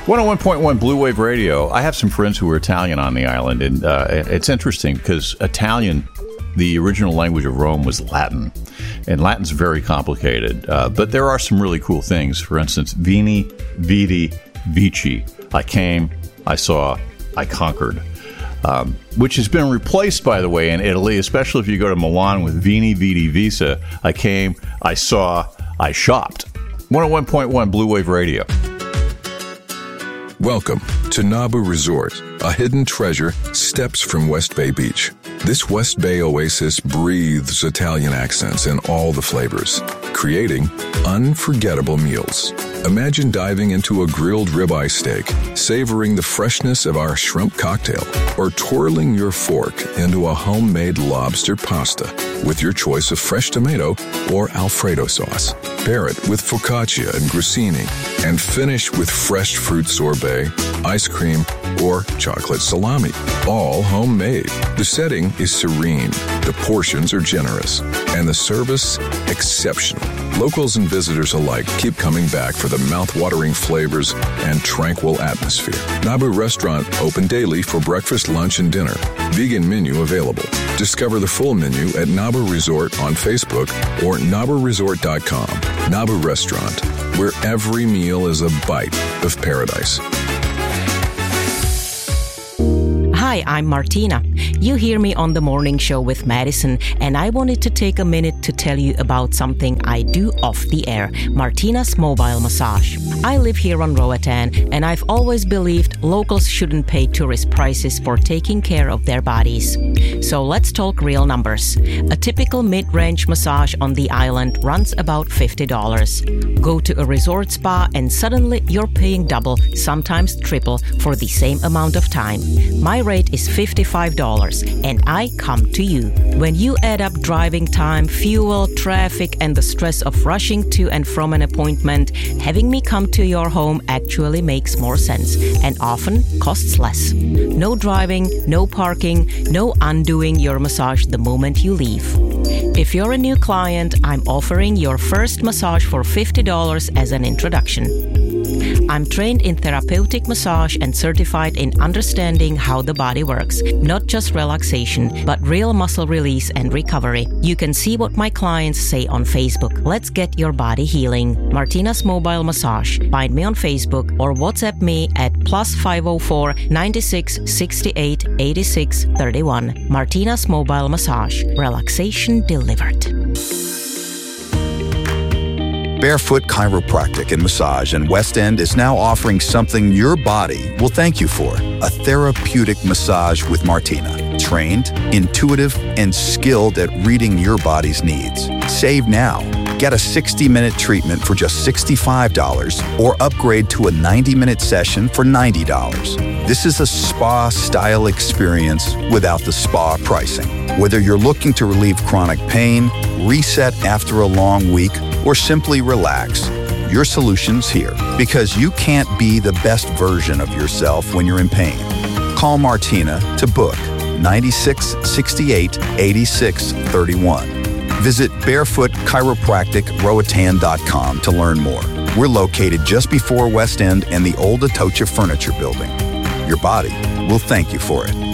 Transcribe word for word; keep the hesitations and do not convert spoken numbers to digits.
one oh one point one Blue Wave Radio. I have some friends who are Italian on the island, and uh, it's interesting because Italian, the original language of Rome, was Latin, and Latin's very complicated. Uh, but there are some really cool things. For instance, Vini, Vidi, Vici. I came, I saw, I conquered. Um, which has been replaced, by the way, in Italy, especially if you go to Milan with Vini, Vidi, Visa. I came, I saw, I shopped. one oh one point one Blue Wave Radio. Welcome to Nabu Resort, a hidden treasure steps from West Bay Beach. This West Bay oasis breathes Italian accents in all the flavors, creating unforgettable meals. Imagine diving into a grilled ribeye steak, savoring the freshness of our shrimp cocktail, or twirling your fork into a homemade lobster pasta with your choice of fresh tomato or Alfredo sauce. Pair it with focaccia and grissini, and finish with fresh fruit sorbet, ice cream, or chocolate salami, all homemade. The setting is serene, the portions are generous, and the service exceptional. Locals and visitors alike keep coming back for the mouth-watering flavors and tranquil atmosphere. Nabu Restaurant open daily for breakfast, lunch, and dinner. Vegan menu available. Discover the full menu at Nabu Resort on Facebook or nabu resort dot com. Nabu Restaurant, where every meal is a bite of paradise. Hi, I'm Martina. You hear me on the morning show with Madison, and I wanted to take a minute to tell you about something I do off the air, Martina's Mobile Massage. I live here on Roatan, and I've always believed locals shouldn't pay tourist prices for taking care of their bodies. So let's talk real numbers. A typical mid-range massage on the island runs about fifty dollars. Go to a resort spa and suddenly you're paying double, sometimes triple, for the same amount of time. My rate is fifty-five dollars, and I come to you. When you add up driving time, fuel, traffic, and the stress of rushing to and from an appointment, having me come to your home actually makes more sense and often costs less. No driving, no parking, no undoing your massage the moment you leave. If you're a new client, I'm offering your first massage for fifty dollars as an introduction. I'm trained in therapeutic massage and certified in understanding how the body works, not just relaxation, but real muscle release and recovery. You can see what my clients say on Facebook. Let's get your body healing. Martina's Mobile Massage. Find me on Facebook or WhatsApp me at plus five oh four, ninety-six, sixty-eight, eighty-six, thirty-one. Martina's Mobile Massage. Relaxation delivered. Barefoot Chiropractic and Massage in West End is now offering something your body will thank you for. A therapeutic massage with Martina. Trained, intuitive, and skilled at reading your body's needs. Save now. Get a sixty-minute treatment for just sixty-five dollars or upgrade to a ninety-minute session for ninety dollars. This is a spa-style experience without the spa pricing. Whether you're looking to relieve chronic pain, reset after a long week, or simply relax, your solution's here. Because you can't be the best version of yourself when you're in pain. Call Martina to book ninety-six, sixty-eight, eighty-six, thirty-one. Visit barefoot chiropractic roatan dot com to learn more. We're located just before West End and the old Atocha Furniture Building. Your body will thank you for it.